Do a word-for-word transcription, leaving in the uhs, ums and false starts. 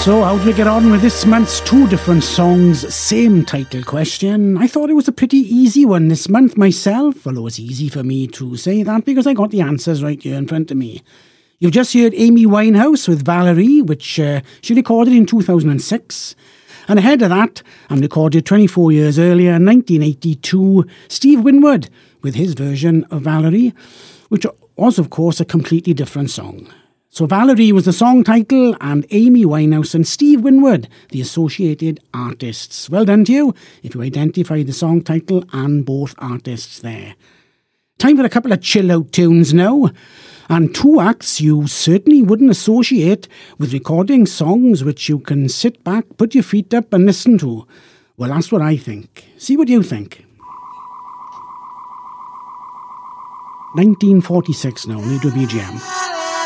So, how do we get on with this month's two different songs, same title question? I thought it was a pretty easy one this month myself, although it's easy for me to say that because I got the answers right here in front of me. You've just heard Amy Winehouse with Valerie, which uh, she recorded in two thousand six. And ahead of that, and recorded twenty-four years earlier, nineteen eighty-two, Steve Winwood with his version of Valerie, which was, of course, a completely different song. So Valerie was the song title, and Amy Winehouse and Steve Winwood, the associated artists. Well done to you if you identified the song title and both artists there. Time for a couple of chill-out tunes now. And two acts you certainly wouldn't associate with recording songs which you can sit back, put your feet up and listen to. Well, that's what I think. See what you think. nineteen forty-six now, need to B G M.